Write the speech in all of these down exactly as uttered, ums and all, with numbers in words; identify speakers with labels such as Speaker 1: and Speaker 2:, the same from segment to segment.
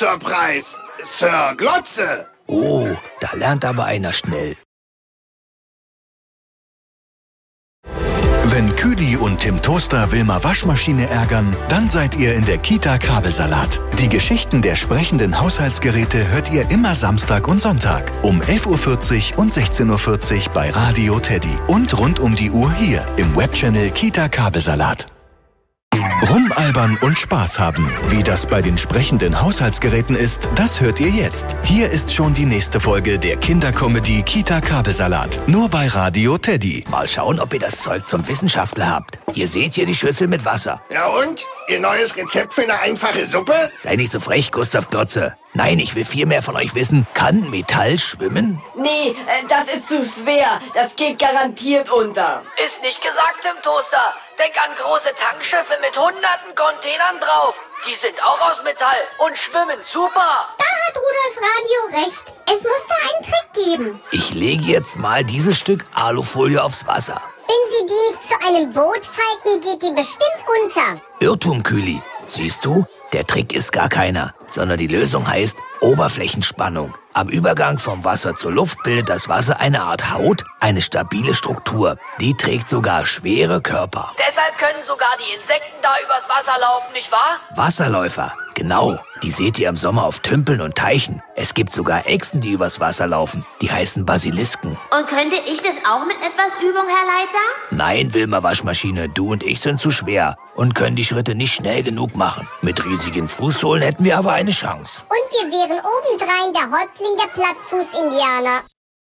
Speaker 1: zur Preis? Sir Glotze.
Speaker 2: Oh, da lernt aber einer schnell.
Speaker 3: Wenn Küli und Tim Toaster Wilma Waschmaschine ärgern, dann seid ihr in der Kita Kabelsalat. Die Geschichten der sprechenden Haushaltsgeräte hört ihr immer Samstag und Sonntag um elf Uhr vierzig und sechzehn Uhr vierzig bei Radio Teddy und rund um die Uhr hier im Webchannel Kita Kabelsalat. Rumalbern und Spaß haben. Wie das bei den sprechenden Haushaltsgeräten ist, das hört ihr jetzt. Hier ist schon die nächste Folge der Kindercomedy Kita Kabelsalat. Nur bei Radio Teddy.
Speaker 2: Mal schauen, ob ihr das Zeug zum Wissenschaftler habt. Ihr seht hier die Schüssel mit Wasser.
Speaker 1: Ja und? Ihr neues Rezept für eine einfache Suppe?
Speaker 2: Sei nicht so frech, Gustav Glotze. Nein, ich will viel mehr von euch wissen. Kann Metall schwimmen?
Speaker 4: Nee, äh, das ist zu schwer. Das geht garantiert unter.
Speaker 5: Ist nicht gesagt, Tim Toaster. Denk an große Tankschiffe mit hunderten Containern drauf. Die sind auch aus Metall und schwimmen super.
Speaker 6: Da hat Rudolf Radio recht. Es muss da einen Trick geben.
Speaker 2: Ich lege jetzt mal dieses Stück Alufolie aufs Wasser.
Speaker 6: Wenn Sie die nicht zu einem Boot falten, geht die bestimmt unter.
Speaker 2: Irrtum, Küli. Siehst du, der Trick ist gar keiner, sondern die Lösung heißt Oberflächenspannung. Am Übergang vom Wasser zur Luft bildet das Wasser eine Art Haut, eine stabile Struktur. Die trägt sogar schwere Körper.
Speaker 5: Deshalb können sogar die Insekten da übers Wasser laufen, nicht wahr?
Speaker 2: Wasserläufer, genau. Die seht ihr im Sommer auf Tümpeln und Teichen. Es gibt sogar Echsen, die übers Wasser laufen. Die heißen Basilisken.
Speaker 7: Und könnte ich das auch mit etwas Übung, Herr Leiter?
Speaker 2: Nein, Wilma Waschmaschine, du und ich sind zu schwer und können die Schritte nicht schnell genug machen. Mit riesigen Fußsohlen hätten wir aber eine Chance.
Speaker 6: Und wir wären obendrein der Häuptling der Plattfuß-Indianer.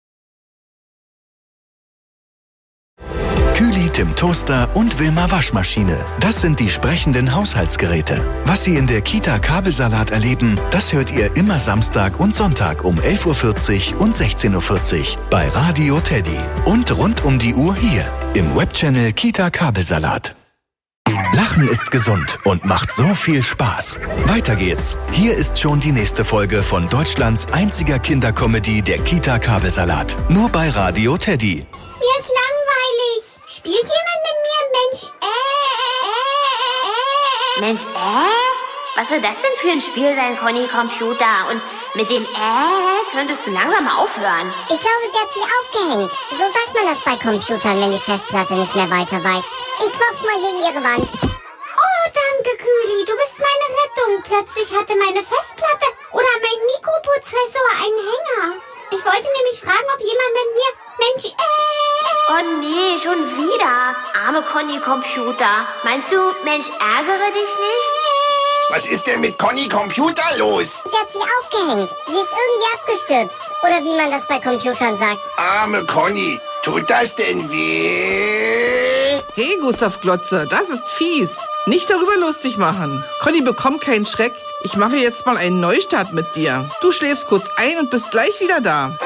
Speaker 3: Küli, Tim Toaster und Wilma Waschmaschine. Das sind die sprechenden Haushaltsgeräte. Was Sie in der Kita Kabelsalat erleben, das hört ihr immer Samstag und Sonntag um elf Uhr vierzig und sechzehn Uhr vierzig bei Radio Teddy. Und rund um die Uhr hier im Webchannel Kita Kabelsalat. Lachen ist gesund und macht so viel Spaß. Weiter geht's. Hier ist schon die nächste Folge von Deutschlands einziger Kindercomedy, der Kita Kabelsalat. Nur bei Radio Teddy.
Speaker 6: Mir ist langweilig. Spielt jemand mit mir? Mensch, äh, äh, äh.
Speaker 7: Mensch, äh? Was soll das denn für ein Spiel sein, Conny Computer? Und mit dem äh könntest du langsam mal aufhören.
Speaker 6: Ich glaube, sie hat sich aufgehängt. So sagt man das bei Computern, wenn die Festplatte nicht mehr weiter weiß. Ich klopfe mal gegen ihre Wand. Oh, danke, Küli. Du bist meine Rettung. Plötzlich hatte meine Festplatte oder mein Mikroprozessor einen Hänger. Ich wollte nämlich fragen, ob jemand mit mir... Mensch, äh...
Speaker 7: Oh nee, schon wieder. Arme Conny Computer. Meinst du, Mensch, ärgere dich nicht?
Speaker 1: Was ist denn mit Conny Computer los?
Speaker 6: Sie hat sich aufgehängt. Sie ist irgendwie abgestürzt. Oder wie man das bei Computern sagt.
Speaker 1: Arme Conny, tut das denn weh?
Speaker 8: Hey, Gustav Glotze, das ist fies. Nicht darüber lustig machen. Conny, bekomm keinen Schreck. Ich mache jetzt mal einen Neustart mit dir. Du schläfst kurz ein und bist gleich wieder da.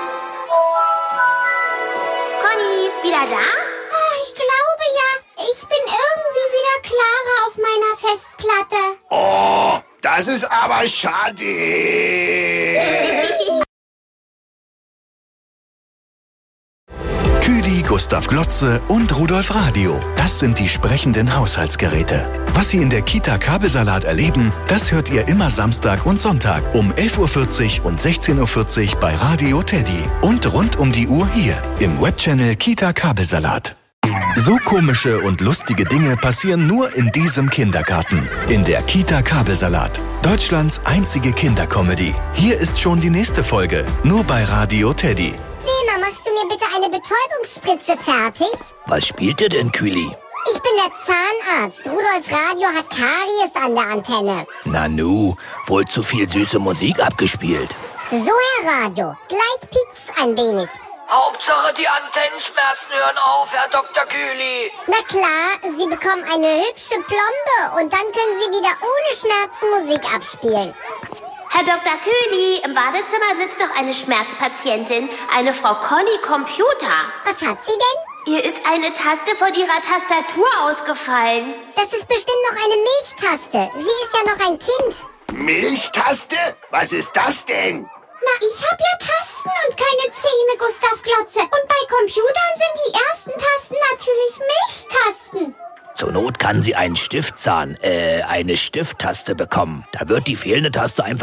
Speaker 7: Conny, wieder da?
Speaker 6: Oh, ich glaube ja. Ich bin irgendwie wieder klarer auf meiner Festplatte.
Speaker 1: Oh, das ist aber schade.
Speaker 3: Küli, Gustav Glotze und Rudolf Radio. Das sind die sprechenden Haushaltsgeräte. Was Sie in der Kita Kabelsalat erleben, das hört ihr immer Samstag und Sonntag um elf Uhr vierzig und sechzehn Uhr vierzig bei Radio Teddy. Und rund um die Uhr hier im Webchannel Kita Kabelsalat. So komische und lustige Dinge passieren nur in diesem Kindergarten. In der Kita Kabelsalat. Deutschlands einzige Kindercomedy. Hier ist schon die nächste Folge. Nur bei Radio Teddy.
Speaker 6: Wilma, machst du mir bitte eine Betäubungsspritze fertig?
Speaker 2: Was spielt ihr denn, Küli?
Speaker 6: Ich bin der Zahnarzt. Rudolf Radio hat Karies an der Antenne.
Speaker 2: Nanu, wohl zu viel süße Musik abgespielt.
Speaker 6: So, Herr Radio, gleich piekt's ein wenig.
Speaker 5: Hauptsache die Antennenschmerzen hören auf, Herr Doktor Küli.
Speaker 6: Na klar, Sie bekommen eine hübsche Plombe und dann können Sie wieder ohne Schmerzen Musik abspielen.
Speaker 7: Herr Doktor Küli, im Wartezimmer sitzt doch eine Schmerzpatientin, eine Frau Conny Computer.
Speaker 6: Was hat sie denn?
Speaker 7: Ihr ist eine Taste von ihrer Tastatur ausgefallen.
Speaker 6: Das ist bestimmt noch eine Milchtaste. Sie ist ja noch ein Kind.
Speaker 1: Milchtaste? Was ist das denn?
Speaker 6: Na, ich hab ja Tasten und keine Zähne, Gustav Glotze. Und bei Computern sind die ersten Tasten natürlich Milchtasten.
Speaker 2: Zur Not kann sie einen Stiftzahn, äh, eine Stifttaste bekommen. Da wird die fehlende Taste einfach